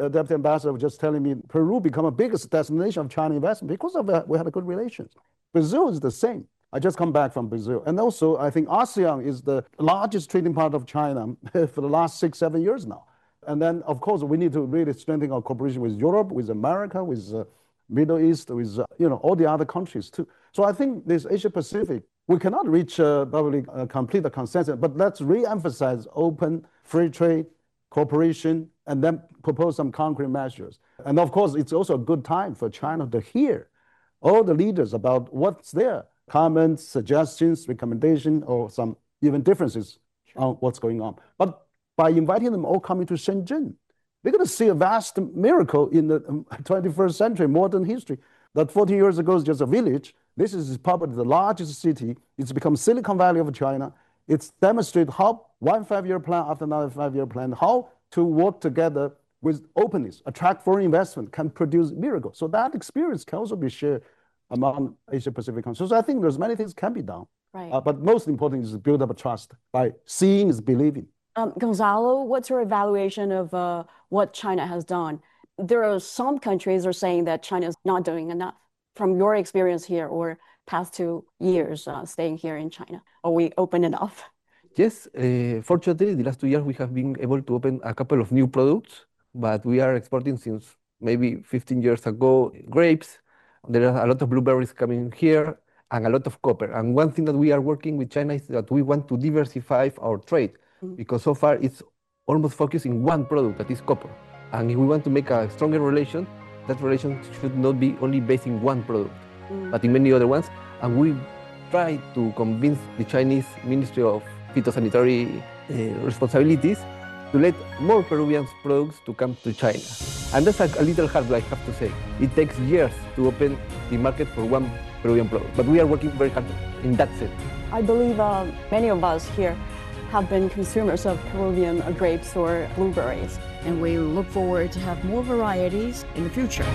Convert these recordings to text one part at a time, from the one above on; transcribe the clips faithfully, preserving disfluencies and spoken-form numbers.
uh, deputy ambassador was just telling me Peru become a biggest destination of China investment because of that. We had a good relations. Brazil is the same. I just come back from Brazil. And also, I think ASEAN is the largest trading partner of China for the last six, seven years now. And then, of course, we need to really strengthen our cooperation with Europe, with America, with uh, Middle East, with uh, you know all the other countries too. So I think this Asia Pacific, we cannot reach uh, probably a complete consensus, but let's re-emphasize open, free trade, cooperation, and then propose some concrete measures. And of course, it's also a good time for China to hear all the leaders about what's there, comments, suggestions, recommendations, or some even differences on what's going on. But by inviting them all coming to Shenzhen, they're going to see a vast miracle in the twenty-first century, modern history. That forty years ago is just a village. This is probably the largest city. It's become Silicon Valley of China. It's demonstrated how one five-year plan after another five-year plan, how to work together with openness, attract foreign investment, can produce miracles. So that experience can also be shared among Asia-Pacific countries. So I think there's many things can be done. Right. Uh, but most important is to build up a trust by seeing is believing. Um, Gonzalo, what's your evaluation of uh, what China has done? There are some countries are saying that China is not doing enough. From your experience here or past two years uh, staying here in China, are we open enough? Yes, uh, fortunately, the last two years we have been able to open a couple of new products, but we are exporting since maybe fifteen years ago grapes. There are a lot of blueberries coming here and a lot of copper. And one thing that we are working with China is that we want to diversify our trade. Because so far it's almost focused in one product, that is copper. And if we want to make a stronger relation, that relation should not be only based in one product, mm. but in many other ones. And we try to convince the Chinese Ministry of Phytosanitary uh, Responsibilities to let more Peruvian products to come to China. And that's a, a little hard, I have to say. It takes years to open the market for one Peruvian product, but we are working very hard in that sense. I believe uh, many of us here have been consumers of Peruvian grapes or blueberries. And we look forward to have more varieties in the future.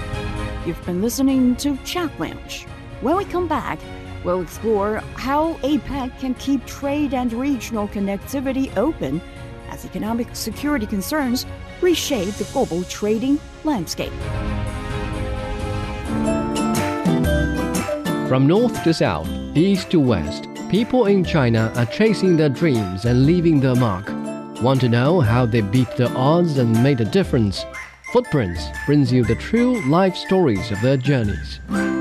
You've been listening to Chat Lounge. When we come back, we'll explore how APEC can keep trade and regional connectivity open as economic security concerns reshape the global trading landscape. From north to south, east to west, people in China are chasing their dreams and leaving their mark. Want to know how they beat the odds and made a difference? Footprints brings you the true life stories of their journeys.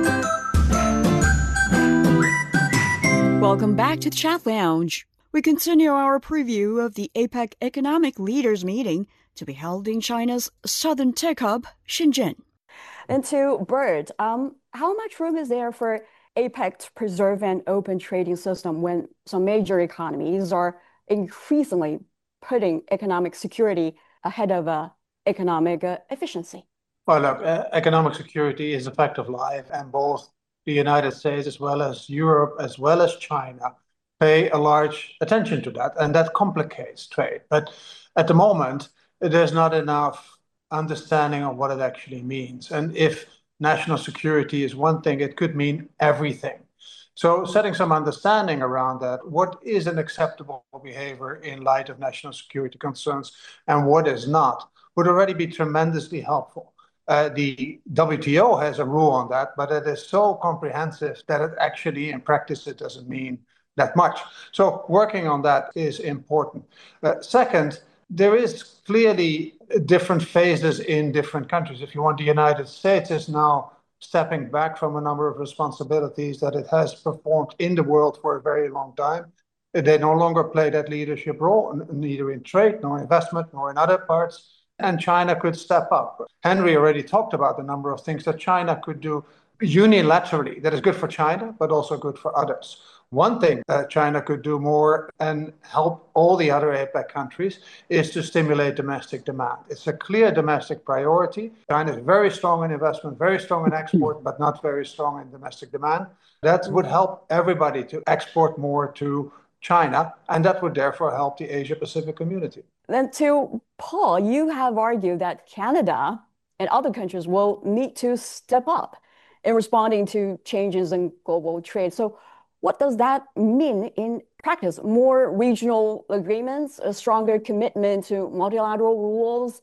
Welcome back to Chat Lounge. We continue our preview of the APEC Economic Leaders Meeting to be held in China's southern tech hub, Shenzhen. And to Bert, um, how much room is there for APEC to preserve an open trading system when some major economies are increasingly putting economic security ahead of uh, economic uh, efficiency? Well, look, uh, economic security is a fact of life, and both the United States as well as Europe as well as China pay a large attention to that, and that complicates trade. But at the moment, there's not enough understanding of what it actually means. And if national security is one thing, it could mean everything. So setting some understanding around that, what is an acceptable behavior in light of national security concerns and what is not, would already be tremendously helpful. Uh, the W T O has a rule on that, but it is so comprehensive that it actually, in practice, it doesn't mean that much. So working on that is important. Uh, second, there is clearly different phases in different countries. If you want, the United States is now stepping back from a number of responsibilities that it has performed in the world for a very long time. They no longer play that leadership role, neither in trade, nor investment, nor in other parts. And China could step up. Henry already talked about the number of things that China could do unilaterally that is good for China, but also good for others. One thing that China could do more and help all the other APEC countries is to stimulate domestic demand. It's a clear domestic priority. China is very strong in investment, very strong in export, but not very strong in domestic demand. That would help everybody to export more to China, and that would therefore help the Asia-Pacific community. Then to Paul, you have argued that Canada and other countries will need to step up in responding to changes in global trade. So what does that mean in practice? More regional agreements, a stronger commitment to multilateral rules,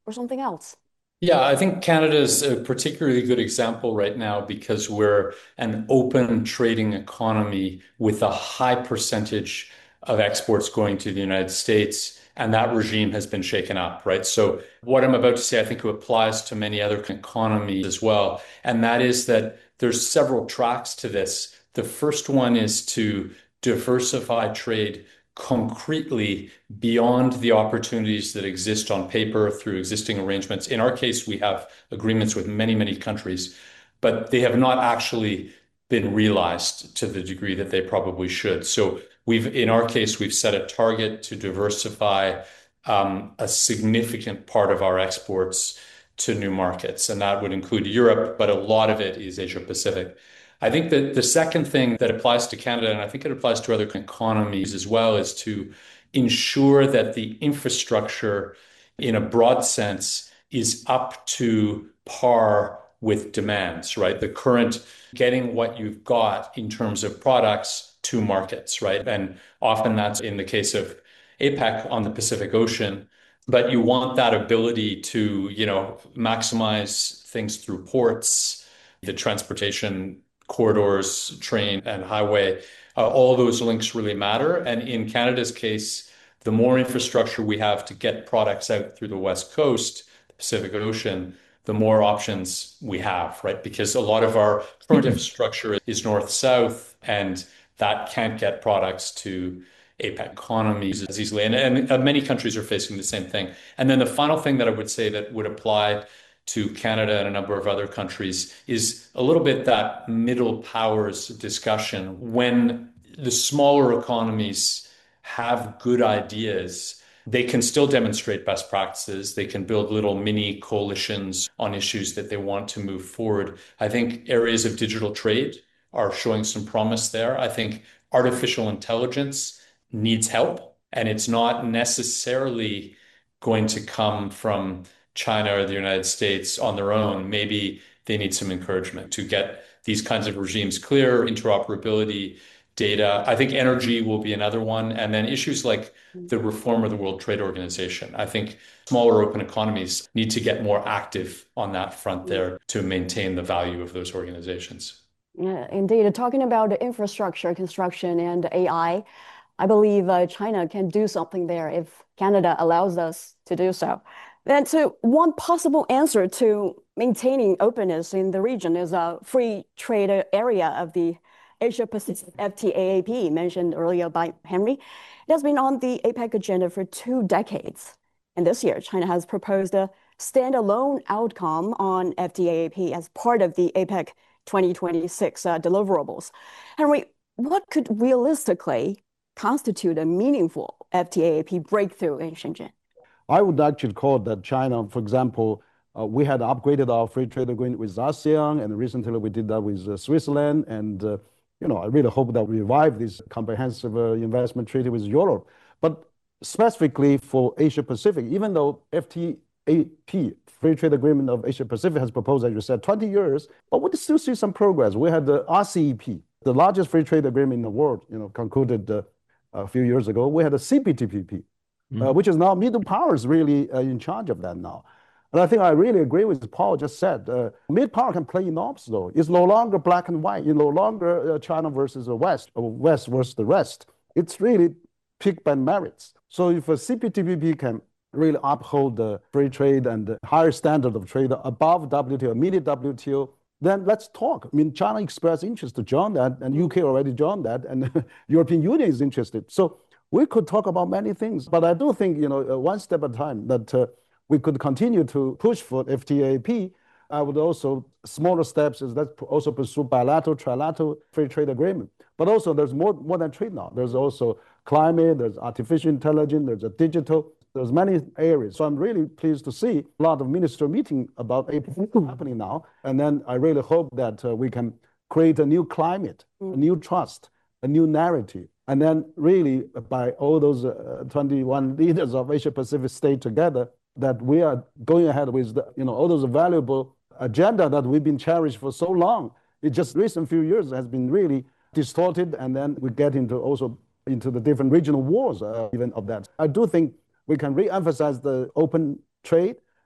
or something else? Yeah, I think Canada is a particularly good example right now because we're an open trading economy with a high percentage of exports going to the United States, and that regime has been shaken up, right? So what I'm about to say, I think it applies to many other economies as well, and that is that there's several tracks to this. The first one is to diversify trade concretely beyond the opportunities that exist on paper through existing arrangements. In our case, we have agreements with many, many countries, but they have not actually been realized to the degree that they probably should. So we've, in our case, we've set a target to diversify um, a significant part of our exports to new markets, and that would include Europe, but a lot of it is Asia Pacific. I think that the second thing that applies to Canada, and I think it applies to other economies as well, is to ensure that the infrastructure in a broad sense is up to par with demands, right? The current getting what you've got in terms of products to markets, right? And often that's in the case of APEC on the Pacific Ocean, but you want that ability to, you know, maximize things through ports, the transportation corridors, train and highway, uh, all those links really matter. And in Canada's case, the more infrastructure we have to get products out through the West Coast, the Pacific Ocean, the more options we have, right? Because a lot of our current infrastructure is north-south, and that can't get products to APEC economies as easily. And, and many countries are facing the same thing. And then the final thing that I would say that would apply to Canada and a number of other countries is a little bit that middle powers discussion. When the smaller economies have good ideas, they can still demonstrate best practices. They can build little mini coalitions on issues that they want to move forward. I think areas of digital trade are showing some promise there. I think artificial intelligence needs help, and it's not necessarily going to come from China or the United States on their own. Maybe they need some encouragement to get these kinds of regimes clear, interoperability, data. I think energy will be another one. And then issues like the reform of the World Trade Organization. I think smaller open economies need to get more active on that front there to maintain the value of those organizations. Yeah, indeed. Talking about the infrastructure, construction, and A I, I believe uh, China can do something there if Canada allows us to do so. And so one possible answer to maintaining openness in the region is a free trade area of the Asia-Pacific F T A A P mentioned earlier by Henry. It has been on the APEC agenda for two decades. And this year, China has proposed a standalone outcome on F T A A P as part of the APEC twenty twenty-six uh, deliverables. Henry, what could realistically constitute a meaningful F T A A P breakthrough in Shenzhen? I would actually call that China, for example, uh, we had upgraded our free trade agreement with ASEAN, and recently we did that with uh, Switzerland. And, uh, you know, I really hope that we revive this comprehensive uh, investment treaty with Europe. But specifically for Asia Pacific, even though F T A P, Free Trade Agreement of Asia Pacific, has proposed, as you said, twenty years, but we still see some progress. We had the R C E P, the largest free trade agreement in the world, you know, concluded uh, a few years ago. We had a C P T P P. Mm-hmm. uh, which is now middle powers really uh, in charge of that now. And I think I really agree with Paul just said. Uh, mid power can play enormous though. It's no longer black and white. It's no longer uh, China versus the West, or West versus the rest. It's really pick by merits. So if a C P T P P can really uphold the free trade and the higher standard of trade above W T O, mini W T O, then let's talk. I mean, China expressed interest to join that, and U K already joined that, and European Union is interested. So we could talk about many things, but I do think, you know, uh, one step at a time, that uh, we could continue to push for F T A A P. I would also, smaller steps is let's also pursue bilateral, trilateral free trade agreement. But also there's more, more than trade now. There's also climate, there's artificial intelligence, there's a digital, there's many areas. So I'm really pleased to see a lot of minister meeting about A P E happening now. And then I really hope that uh, we can create a new climate, mm. a new trust, a new narrative. And then really by all those uh, twenty-one leaders of Asia Pacific stay together, that we are going ahead with the, you know, all those valuable agenda that we've been cherished for so long. It just recent few years has been really distorted, and then we get into also into the different regional wars uh, even of that. I do think we can re-emphasize the open trade,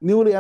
newly